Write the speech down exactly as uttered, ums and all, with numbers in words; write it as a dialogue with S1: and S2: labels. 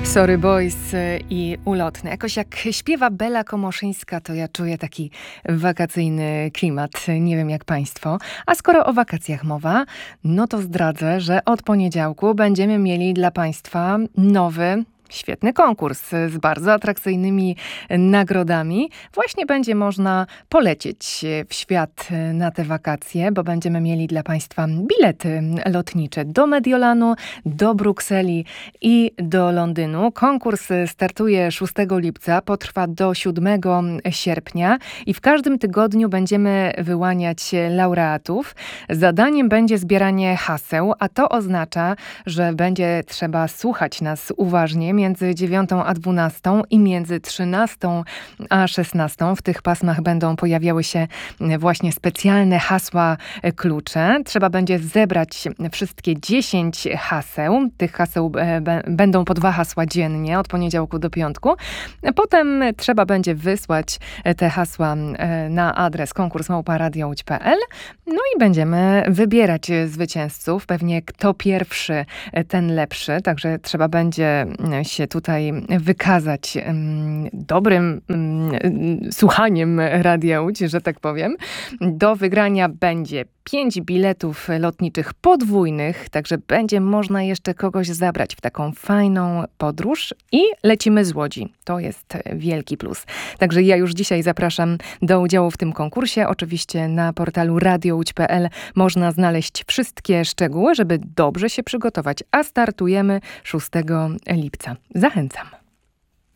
S1: Sorry Boys i Ulotne. Jakoś jak śpiewa Bela Komoszyńska, to ja czuję taki wakacyjny klimat. Nie wiem jak państwo. A skoro o wakacjach mowa, no to zdradzę, że od poniedziałku będziemy mieli dla państwa nowy, świetny konkurs z bardzo atrakcyjnymi nagrodami. Właśnie będzie można polecieć w świat na te wakacje, bo będziemy mieli dla państwa bilety lotnicze do Mediolanu, do Brukseli i do Londynu. Konkurs startuje szóstego lipca, potrwa do siódmego sierpnia i w każdym tygodniu będziemy wyłaniać laureatów. Zadaniem będzie zbieranie haseł, a to oznacza, że będzie trzeba słuchać nas uważnie między dziewiątą a dwunastą i między trzynastą a szesnastą. W tych pasmach będą pojawiały się właśnie specjalne hasła klucze. Trzeba będzie zebrać wszystkie dziesięć haseł. Tych haseł b- będą po dwa hasła dziennie, od poniedziałku do piątku. Potem trzeba będzie wysłać te hasła na adres konkurs małpa radio łódź kropka pe el. No i będziemy wybierać zwycięzców. Pewnie kto pierwszy, ten lepszy. Także trzeba będzie się tutaj wykazać um, dobrym um, słuchaniem Radia Łódź, że tak powiem. Do wygrania będzie pięć biletów lotniczych podwójnych, także będzie można jeszcze kogoś zabrać w taką fajną podróż i lecimy z Łodzi. To jest wielki plus. Także ja już dzisiaj zapraszam do udziału w tym konkursie. Oczywiście na portalu radio łódź kropka pe el można znaleźć wszystkie szczegóły, żeby dobrze się przygotować, a startujemy szóstego lipca. Zachęcam.